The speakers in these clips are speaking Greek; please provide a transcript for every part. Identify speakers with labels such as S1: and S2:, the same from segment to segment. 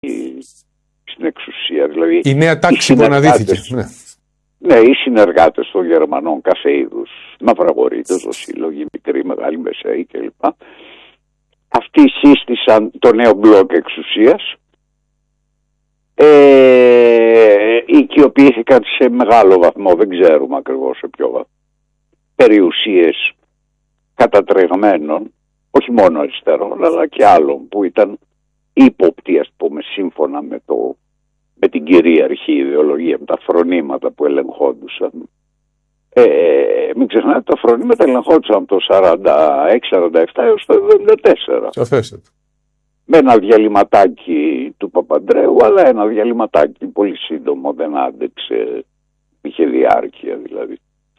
S1: στην εξουσία. Δηλαδή,
S2: η νέα τάξη που αναδύθηκε.
S1: Ναι, οι συνεργάτες των Γερμανών κάθε είδους, μαυραγορείτες, σύλλογοι, μικροί, μεγάλοι, μεσαίοι κλπ. Αυτοί σύστησαν το νέο μπλοκ εξουσίας. Οικειοποιήθηκαν σε μεγάλο βαθμό, δεν ξέρουμε ακριβώς σε ποιο βαθμό, περιουσίες κατατρεγμένων, όχι μόνο αριστερών αλλά και άλλων που ήταν ύποπτοι, ας πούμε, σύμφωνα με την κυρίαρχη ιδεολογία, με τα φρονήματα που ελεγχόντουσαν. Μην ξεχνάτε, τα φρονήματα ελεγχόντουσαν από το 46-47 έως το 74.
S2: Σαφέστατα.
S1: Με ένα διαλυματάκι του Παπαντρέου, αλλά ένα διαλυματάκι πολύ σύντομο, δεν άντεξε, είχε διάρκεια δηλαδή.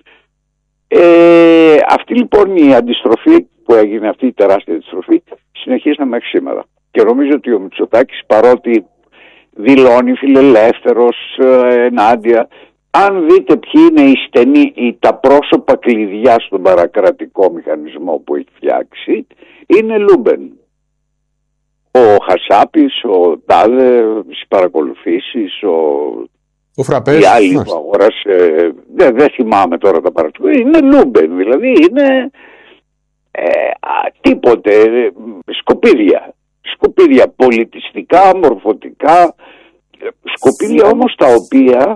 S1: Αυτή λοιπόν η αντιστροφή που έγινε, αυτή η τεράστια αντιστροφή, συνεχίζεται μέχρι σήμερα. Και νομίζω ότι ο Μητσοτάκης, παρότι δηλώνει φιλελεύθερος ενάντια, αν δείτε ποιοι είναι τα πρόσωπα κλειδιά στον παρακρατικό μηχανισμό που έχει φτιάξει, είναι Λούμπεν. Ο Χασάπης, ο Τάδε, στις παρακολουθήσεις,
S2: ο Φραπές,
S1: οι άλλοι που αγόρασε, δεν θυμάμαι τώρα τα παρακολουθήσεις, είναι Λούμπεν, δηλαδή είναι τίποτε, σκουπίδια πολιτιστικά, μορφωτικά, σκουπίδια όμως τα οποία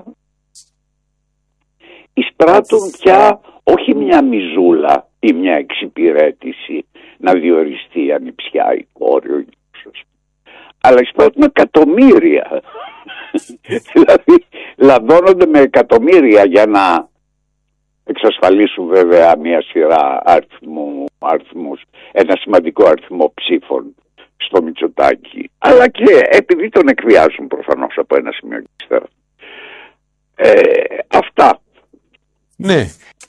S1: εισπράττουν πια όχι μια μιζούλα ή μια εξυπηρέτηση να διοριστεί ανιψιά ή κόρη, αλλά εισπράττουν εκατομμύρια. Δηλαδή λαδώνονται με εκατομμύρια για να εξασφαλίσουν βέβαια μια σειρά αριθμούς, ένα σημαντικό αριθμό ψήφων στο Μητσοτάκη, αλλά και επειδή τον εκβιάζουν προφανώς από ένα σημείο και ύστερα. Αυτά.
S2: Ναι.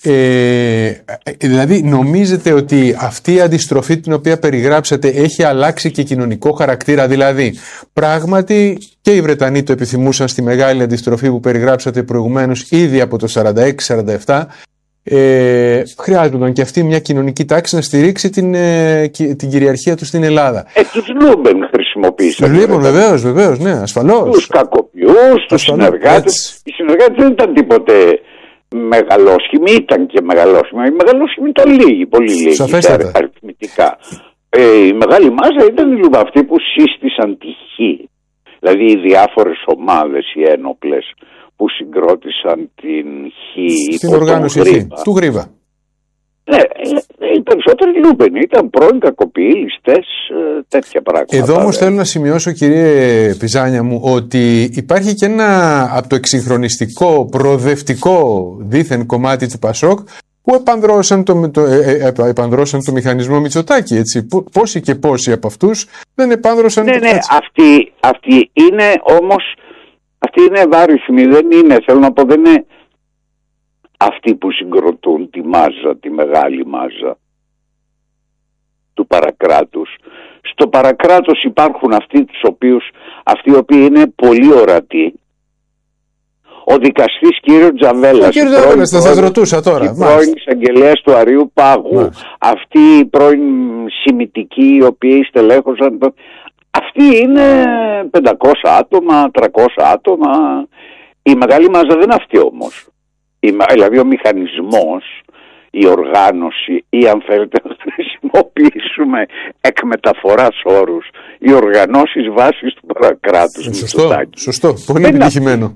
S2: Δηλαδή νομίζετε ότι αυτή η αντιστροφή την οποία περιγράψατε έχει αλλάξει και κοινωνικό χαρακτήρα? Δηλαδή πράγματι και οι Βρετανοί το επιθυμούσαν στη μεγάλη αντιστροφή που περιγράψατε προηγουμένως ήδη από το 46-47. Χρειάζονταν και αυτή μια κοινωνική τάξη να στηρίξει την κυριαρχία του στην Ελλάδα.
S1: Τους Λούμπεν χρησιμοποίησαν.
S2: Λοιπόν, βεβαίως, ναι, ασφαλώς.
S1: Τους κακοποιούς, τους συνεργάτες. Οι συνεργάτες δεν ήταν τίποτε μεγαλόσχημοι, ήταν και μεγαλόσχημοι. Οι μεγαλόσχημοι ήταν λίγοι, πολύ λίγοι.
S2: Σαφέστατα.
S1: Αριθμητικά. Η μεγάλη μάζα ήταν οι Λούμπεν, αυτοί που σύστησαν τη Χ. Δηλαδή οι διάφορες ομάδες, οι ένοπλες, που συγκρότησαν την Χ,
S2: στην οργάνωση του Γρίβα.
S1: Ναι, οι περισσότεροι Λούμπεν ήταν πρώην κακοποιοί, ληστές, τέτοια πράγματα.
S2: Εδώ όμως θέλω να σημειώσω, κύριε Πιζάνια μου, ότι υπάρχει και ένα από το εξυγχρονιστικό, προοδευτικό δήθεν κομμάτι του Πασόκ που επανδρώσαν το μηχανισμό Μητσοτάκη, έτσι. Πόσοι και πόσοι από αυτούς δεν επάνδρωσαν.
S1: Ναι, αυτοί είναι όμως, αυτοί είναι ευάριθμοι, δεν είναι, θέλω να πω, δεν είναι αυτοί που συγκροτούν τη μάζα, τη μεγάλη μάζα του παρακράτους. Στο παρακράτος υπάρχουν αυτοί οι οποίοι είναι πολύ ορατοί. Ο δικαστής κύριο Τζαβέλας,
S2: κύριε Τζαβέλας, θα σας ρωτούσα τώρα.
S1: Οι πρώην εισαγγελέας του Αριού Πάγου, αυτοί οι πρώην σημιτικοί οι οποίοι στελέχωσαν. Αυτοί είναι 500 άτομα, 300 άτομα. Η μεγάλη μάζα δεν είναι αυτή όμως. Δηλαδή ο μηχανισμός, η οργάνωση ή αν θέλετε να χρησιμοποιήσουμε εκ μεταφοράς όρους, οι οργανώσεις βάσης του παρακράτους.
S2: Σωστό, πολύ επιτυχημένο.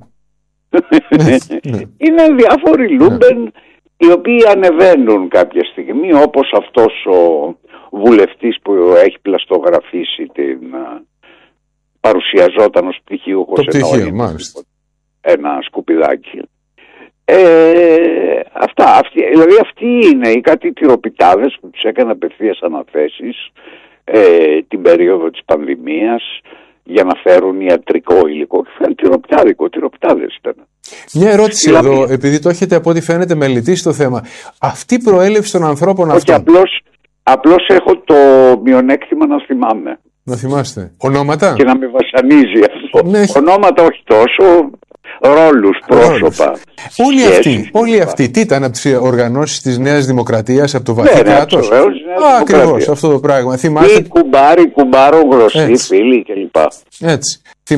S1: Είναι διάφοροι Λούμπεν οι οποίοι ανεβαίνουν κάποια στιγμή, όπως αυτός ο βουλευτής που έχει πλαστογραφήσει παρουσιαζόταν ως πτυχίουχος, ένα σκουπιδάκι. Δηλαδή αυτοί είναι οι κάτι τυροπιτάδες που τους έκανε απευθείας αναθέσεις την περίοδο της πανδημίας για να φέρουν ιατρικό υλικό και φέρουν τυροπιτάδες ήταν.
S2: Μια ερώτηση εδώ, επειδή το έχετε από ό,τι φαίνεται μελετήσει στο θέμα. Αυτή η προέλευση των ανθρώπων αυτών.
S1: Απλώς έχω το μειονέκτημα να θυμάμαι.
S2: Να θυμάστε. Ονόματα.
S1: Και να με βασανίζει αυτό. Ναι. Ονόματα όχι τόσο, ρόλους, πρόσωπα.
S2: Όλοι αυτοί τι ήταν από τις οργανώσεις της Νέας Δημοκρατίας, από το βαθύ κράτος. Ακριβώς αυτό το πράγμα. Θυμάστε.
S1: Κουμπάρο, γνωστοί, φίλοι κλπ.
S2: Έτσι.